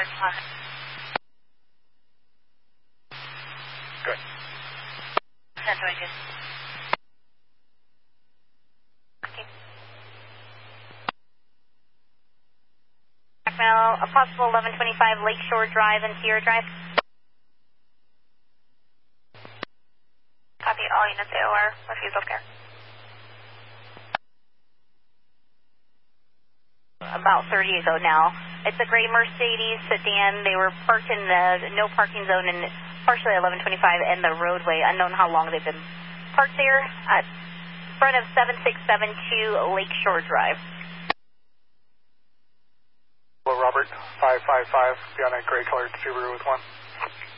for deposit. Good. That's what I did. Okay. Sacramento, a possible 1125 Lakeshore Drive and Sierra Drive. Copy all units AOR, refusal care. About 30 ago now. It's a gray Mercedes sedan. They were parked in the no parking zone and partially 1125 and the roadway. Unknown how long they've been parked there. In front of 7672 Lakeshore Drive. Hello, Robert. 555. Be on a gray colored Subaru with one.